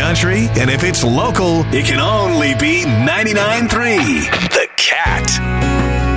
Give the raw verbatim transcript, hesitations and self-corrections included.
country, and if it's local, it can only be ninety-nine point three The Cat.